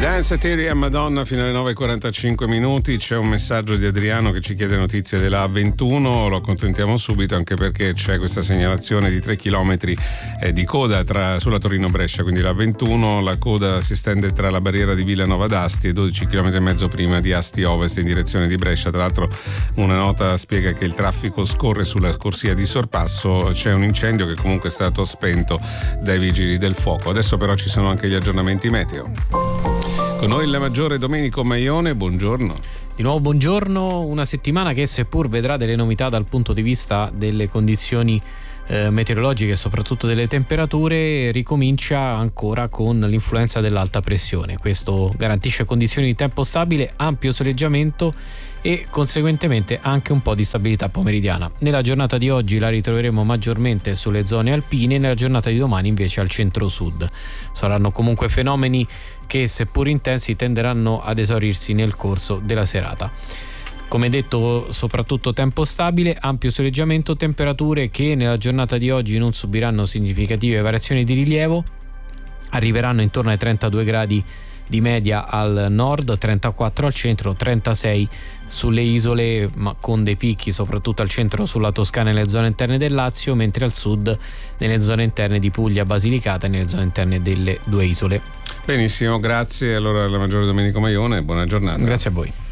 Dance Ethereum, Madonna, fino alle 9:45 minuti. C'è un messaggio di Adriano che ci chiede notizie della A21, lo accontentiamo subito anche perché c'è questa segnalazione di 3 chilometri di coda sulla Torino-Brescia, quindi la A21, la coda si stende tra la barriera di Villanova d'Asti e 12 km e mezzo prima di Asti Ovest in direzione di Brescia. Tra l'altro una nota spiega che il traffico scorre sulla corsia di sorpasso, c'è un incendio che comunque è stato spento dai vigili del fuoco. Adesso però ci sono anche gli aggiornamenti meteo. Con noi la maggiore Domenico Maione, buongiorno. Di nuovo buongiorno, una settimana che seppur vedrà delle novità dal punto di vista delle condizioni meteorologiche e soprattutto delle temperature, ricomincia ancora con l'influenza dell'alta pressione. Questo garantisce condizioni di tempo stabile, ampio soleggiamento e conseguentemente anche un po' di stabilità pomeridiana. Nella giornata di oggi la ritroveremo maggiormente sulle zone alpine, nella giornata di domani invece al centro-sud. Saranno comunque fenomeni che, seppur intensi, tenderanno ad esaurirsi nel corso della serata. Come detto, soprattutto tempo stabile, ampio soleggiamento, temperature che nella giornata di oggi non subiranno significative variazioni di rilievo, arriveranno intorno ai 32 gradi di media al nord, 34 al centro, 36 sulle isole, ma con dei picchi soprattutto al centro sulla Toscana e nelle zone interne del Lazio, mentre al sud nelle zone interne di Puglia, Basilicata e nelle zone interne delle due isole. Benissimo, grazie. Allora la maggiore Domenico Maione, buona giornata. Grazie a voi.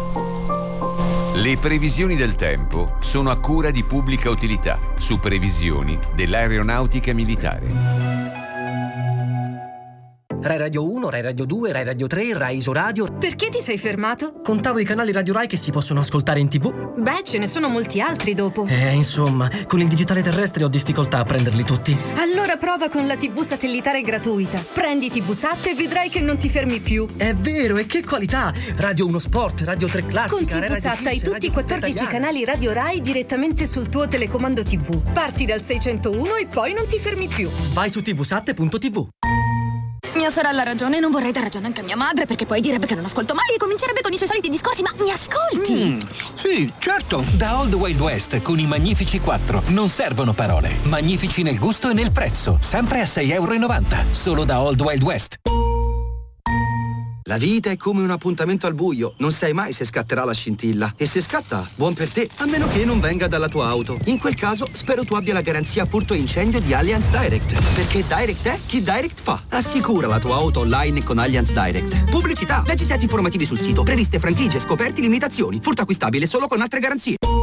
Le previsioni del tempo sono a cura di Pubblica Utilità, su previsioni dell'Aeronautica Militare. Rai Radio 1, Rai Radio 2, Rai Radio 3, Rai Isoradio. Perché ti sei fermato? Contavo i canali Radio Rai che si possono ascoltare in TV. Beh, ce ne sono molti altri dopo. Insomma, con il digitale terrestre ho difficoltà a prenderli tutti. Allora prova con la TV satellitare gratuita. Prendi TV Sat e vedrai che non ti fermi più. È vero, e che qualità! Radio 1 Sport, Radio 3 Classica, Con TV Sat hai tutti i 14 canali Radio Rai direttamente sul tuo telecomando TV. Parti dal 601 e poi non ti fermi più. Vai su tvsat.tv. Mia sorella ha ragione, non vorrei dar ragione anche a mia madre, perché poi direbbe che non ascolto mai e comincerebbe con i suoi soliti discorsi. Ma mi ascolti? Sì, certo. Da Old Wild West con i Magnifici 4 non servono parole. Magnifici nel gusto e nel prezzo, sempre a €6,90. Solo da Old Wild West. La vita è come un appuntamento al buio, non sai mai se scatterà la scintilla. E se scatta, buon per te, a meno che non venga dalla tua auto. In quel caso, spero tu abbia la garanzia furto e incendio di Allianz Direct. Perché Direct è chi Direct fa. Assicura la tua auto online con Allianz Direct. Pubblicità, leggi set informativi sul sito, previste franchigie, scoperti, limitazioni. Furto acquistabile solo con altre garanzie.